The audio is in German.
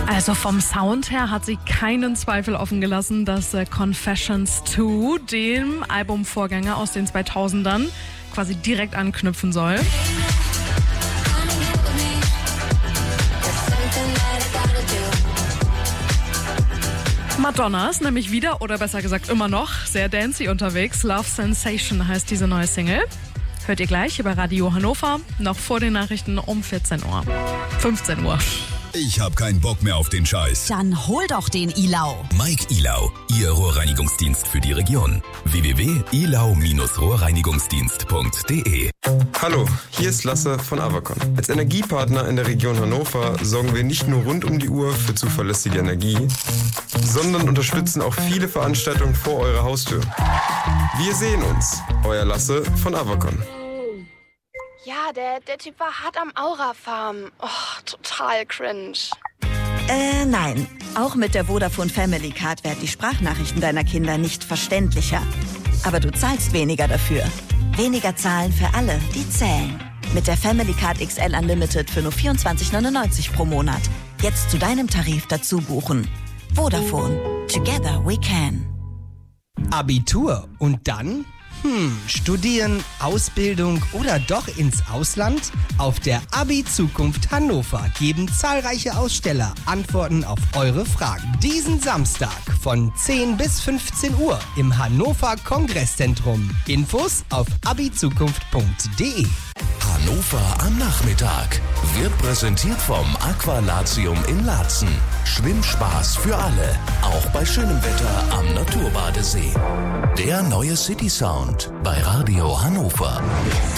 Also vom Sound her hat sie keinen Zweifel offen gelassen, dass Confessions 2, dem Albumvorgänger aus den 2000ern, quasi direkt anknüpfen soll. Madonna ist nämlich wieder, oder besser gesagt immer noch, sehr dancey unterwegs. Love Sensation heißt diese neue Single. Hört ihr gleich über Radio Hannover, noch vor den Nachrichten um 14 Uhr. 15 Uhr. Ich hab keinen Bock mehr auf den Scheiß. Dann hol doch den Ilau. Mike Ilau, Ihr Rohrreinigungsdienst für die Region. www.ilau-rohrreinigungsdienst.de. Hallo, hier ist Lasse von Avacon. Als Energiepartner in der Region Hannover sorgen wir nicht nur rund um die Uhr für zuverlässige Energie, sondern unterstützen auch viele Veranstaltungen vor eurer Haustür. Wir sehen uns. Euer Lasse von Avacon. Ja, der Typ war hart am Aura-Farm. Oh, total cringe. Nein. Auch mit der Vodafone Family Card werden die Sprachnachrichten deiner Kinder nicht verständlicher. Aber du zahlst weniger dafür. Weniger zahlen für alle, die zählen. Mit der Family Card XL Unlimited für nur 24,99 pro Monat. Jetzt zu deinem Tarif dazu buchen. Vodafone. Together we can. Abitur und dann? Studieren, Ausbildung oder doch ins Ausland? Auf der Abi-Zukunft Hannover geben zahlreiche Aussteller Antworten auf eure Fragen. Diesen Samstag von 10 bis 15 Uhr im Hannover Kongresszentrum. Infos auf abizukunft.de. Hannover am Nachmittag wird präsentiert vom Aqualatium in Laatzen. Schwimmspaß für alle, auch bei schönem Wetter am Naturbadesee. Der neue City Sound bei Radio Hannover.